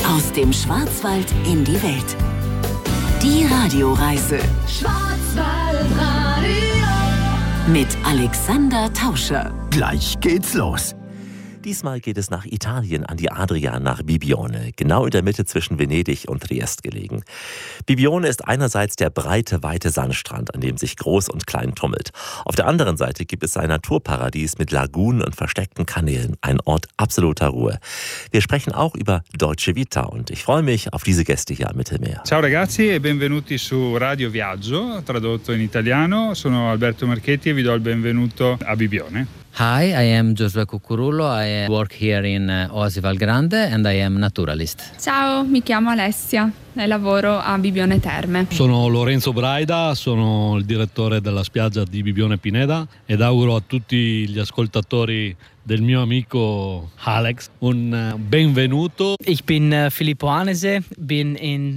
Aus dem Schwarzwald in die Welt. Die Radioreise Schwarzwaldradio mit Alexander Tauscher. Gleich geht's los. Diesmal geht es nach Italien, an die Adria, nach Bibione, genau in der Mitte zwischen Venedig und Triest gelegen. Bibione ist einerseits der breite, weite Sandstrand, an dem sich Groß und Klein tummelt. Auf der anderen Seite gibt es ein Naturparadies mit Lagunen und versteckten Kanälen, ein Ort absoluter Ruhe. Wir sprechen auch über Dolce Vita und ich freue mich auf diese Gäste hier am Mittelmeer. Ciao ragazzi e benvenuti su Radio Viaggio, tradotto in italiano. Sono Alberto Marchetti e vi do il benvenuto a Bibione. Hi, I am Josué Cucurullo. I work here in Oasi Val Grande and I am naturalist. Ciao, mi chiamo Alessia e lavoro a Bibione Terme. Sono Lorenzo Braida, sono il direttore della spiaggia di Bibione Pineda ed auguro a tutti gli ascoltatori del mio amico Alex un benvenuto. Ich bin Filippo Anese, bin in